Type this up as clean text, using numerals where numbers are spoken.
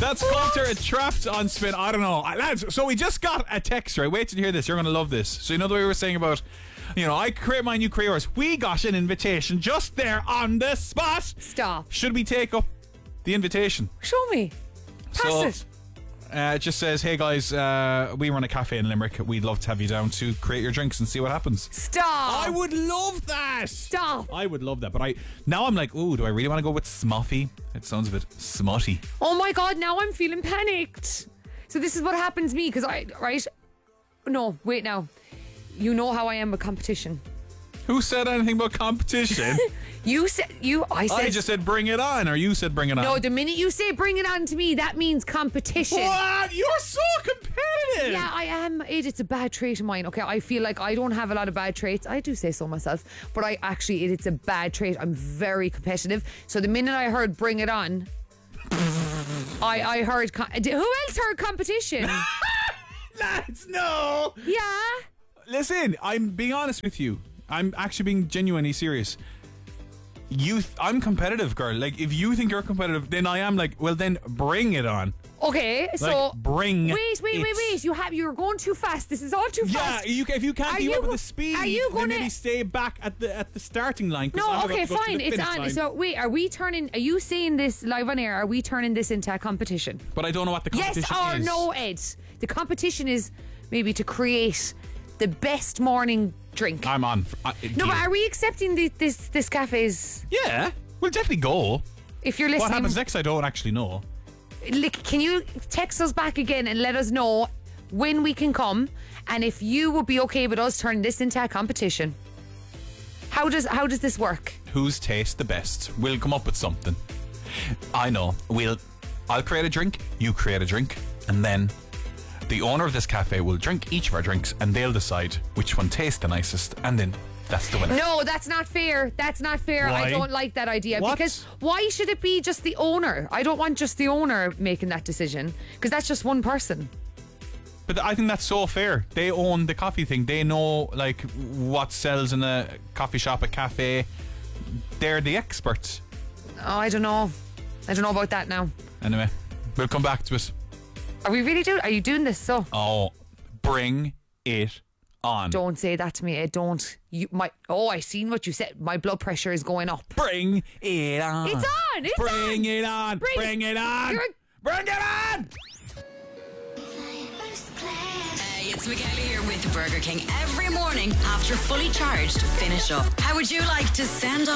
That's Coulter trapped on Spin. I don't know. Lads, so we just got a text, right? Wait till you hear this. You're going to love this. So you know the way we were saying about, I create my new creators. We got an invitation just there on the spot. Stop. Should we take up the invitation? Show me. Pass it. It just says, hey guys, we run a cafe in Limerick. We'd love to have you down to create your drinks and see what happens. Stop. I would love that. Stop. I would love that. But now I'm like, ooh, do I really want to go with Smuffy? It sounds a bit smutty. Oh my God, now I'm feeling panicked. So this is what happens to me because No, wait now. You know how I am with competition. Who said anything about competition? I just said bring it on, or you said bring it on. No, the minute you say bring it on to me, that means competition. What? You're so competitive. Yeah, I am. It's a bad trait of mine. Okay, I feel like I don't have a lot of bad traits. I do say so myself, but it's a bad trait. I'm very competitive. So the minute I heard bring it on, I heard. Who else heard competition? Lads, no. Yeah. Listen, I'm being honest with you. I'm actually being genuinely serious. I'm competitive, girl. Like, if you think you're competitive, then I am. Like, well, then bring it on. Okay, so bring. Wait! You're going too fast. This is all too fast. Yeah, if you can't keep up with the speed, then maybe stay back at the starting line. No, okay, fine. It's on. Line. So wait, are you saying this live on air? Are we turning this into a competition? But I don't know what the competition is. Yes or no, Ed? The competition is maybe to create the best morning drink. I'm on. No, but are we accepting this cafe's? Yeah, we'll definitely go. If you're listening, what happens next? I don't actually know. Can you text us back again and let us know when we can come, and if you would be okay with us turning this into a competition? How does this work? Whose taste the best? We'll come up with something. I know. I'll create a drink. You create a drink, and then the owner of this cafe will drink each of our drinks, and they'll decide which one tastes the nicest, and then that's the winner. No, that's not fair. That's not fair. Why? I don't like that idea. What? Because why should it be just the owner? I don't want just the owner making that decision, because that's just one person. But I think that's so fair. They own the coffee thing. They know like what sells in a coffee shop, a cafe. They're the experts. Oh, I don't know about that now. Anyway, we'll come back to it. Are you doing this? So bring it on. Don't say that to me, Ed. Don't. I seen what you said. My blood pressure is going up. Bring it on. It's on. Bring it on. Bring it on. Bring it on. Hey, it's Michaela here with Burger King every morning after Fully Charged finish up. How would you like to send off